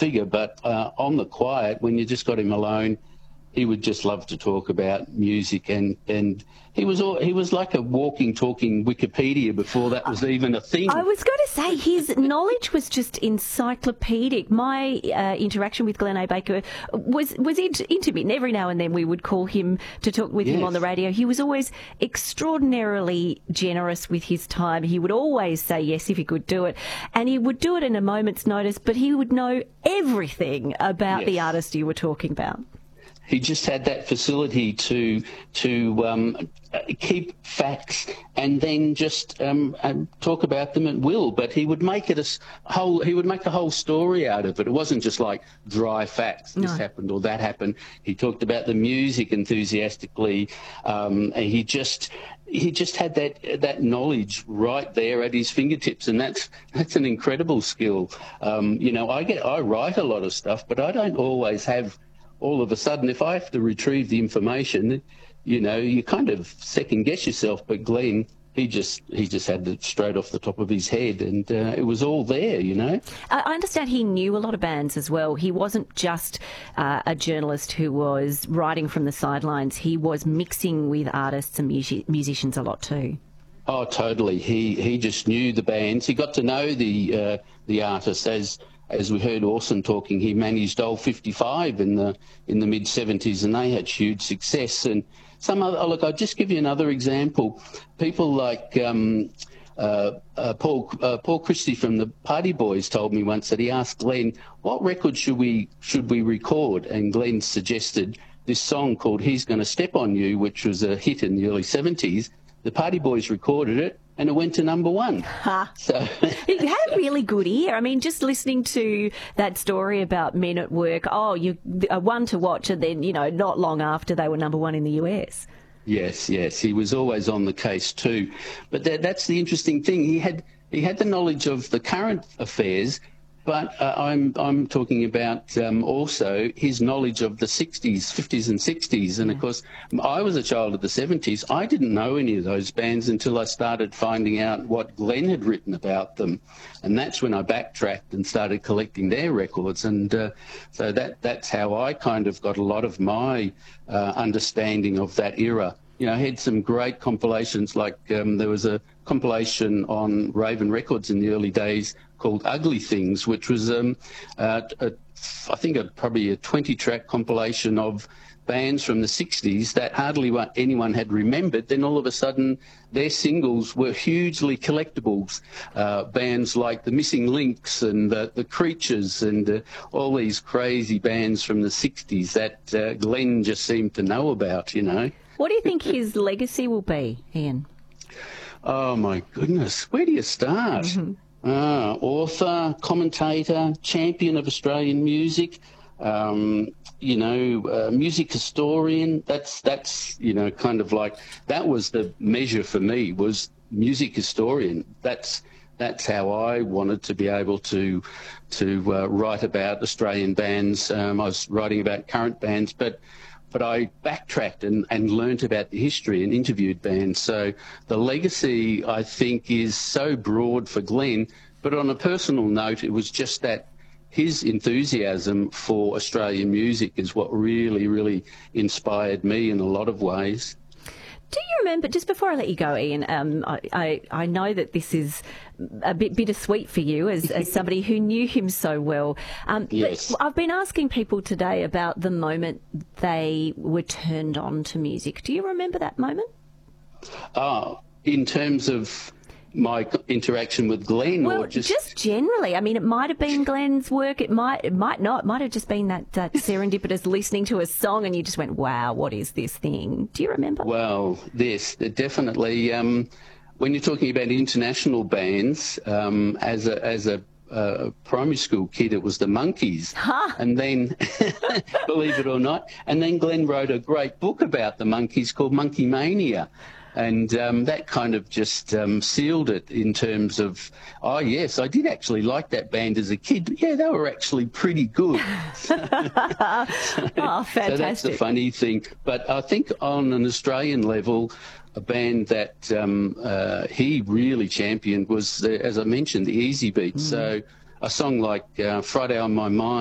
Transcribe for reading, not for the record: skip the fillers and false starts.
figure, but on the quiet, when you just got him alone, he would just love to talk about music, and he was like a walking, talking Wikipedia before that was even a thing. I was going to say his knowledge was just encyclopedic. My interaction with Glenn A. Baker was intermittent. Every now and then we would call him to talk with him on the radio. He was always extraordinarily generous with his time. He would always say yes if he could do it, and he would do it in a moment's notice, but he would know everything about the artist you were talking about. He just had that facility to keep facts and then just talk about them at will. But he would make it he would make a whole story out of it. It wasn't just like dry facts. This happened or that happened. He talked about the music enthusiastically. And he just had that knowledge right there at his fingertips, and that's an incredible skill. I write a lot of stuff, but I don't always have. All of a sudden, if I have to retrieve the information, you kind of second guess yourself. But Glenn, he just had it straight off the top of his head, and it was all there, I understand he knew a lot of bands as well. He wasn't just a journalist who was writing from the sidelines. He was mixing with artists and musicians a lot too. Oh, totally. He just knew the bands. He got to know the artists as we heard Orson talking. He managed Old 55 in the mid-70s, and they had huge success. And some other, I'll just give you another example. People like Paul Christie from the Party Boys told me once that he asked Glenn, what record should we record? And Glenn suggested this song called He's Gonna Step on You, which was a hit in the early 70s. The Party Boys recorded it, and it went to #1. So it had really good ear. I mean, just listening to that story about Men at Work, you one to watch, and then, not long after they were #1 in the US. Yes, he was always on the case too. But that's the interesting thing. He had the knowledge of the current affairs, but I'm talking about also his knowledge of the 60s, 50s and 60s. And, of course, I was a child of the 70s. I didn't know any of those bands until I started finding out what Glenn had written about them. And that's when I backtracked and started collecting their records. And so that's how I kind of got a lot of my understanding of that era. I had some great compilations, like there was a compilation on Raven Records in the early days called Ugly Things, which was, I think, probably a 20-track compilation of bands from the 60s that hardly anyone had remembered. Then all of a sudden, their singles were hugely collectibles. Bands like the Missing Links and the Creatures and all these crazy bands from the 60s that Glenn just seemed to know about, What do you think his legacy will be, Ian? Oh, my goodness. Where do you start? Mm-hmm. Author, commentator, champion of Australian music, music historian. That's kind of like, that was the measure for me, was music historian. That's how I wanted to be able to write about Australian bands. I was writing about current bands, but I backtracked and learnt about the history and interviewed bands. So the legacy, I think, is so broad for Glenn. But on a personal note, it was just that his enthusiasm for Australian music is what really, really inspired me in a lot of ways. Do you remember, just before I let you go, Ian, I know that this is a bit bittersweet for you as somebody who knew him so well. Yes. But I've been asking people today about the moment they were turned on to music. Do you remember that moment? In terms of my interaction with Glenn, well, or just generally. I mean, it might have been Glenn's work. It might not. It might have just been that serendipitous listening to a song and you just went, wow, what is this thing? Do you remember? Well, definitely. When you're talking about international bands, as a primary school kid, it was the Monkees. And then, believe it or not, and then Glenn wrote a great book about the Monkees called Monkey Mania. And that kind of just sealed it in terms of, oh, yes, I did actually like that band as a kid. Yeah, they were actually pretty good. Oh, fantastic. So that's the funny thing. But I think on an Australian level, a band that he really championed was, as I mentioned, the Easy Beats. So a song like Friday on My Mind.